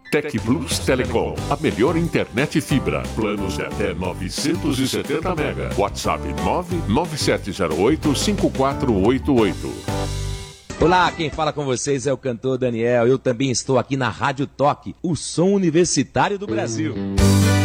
Tec Plus Telecom, a melhor internet fibra. Planos de até 970 mega. WhatsApp 99708-5488. Olá, quem fala com vocês é o cantor Daniel. Eu também estou aqui na Rádio Toque, o som universitário do Brasil.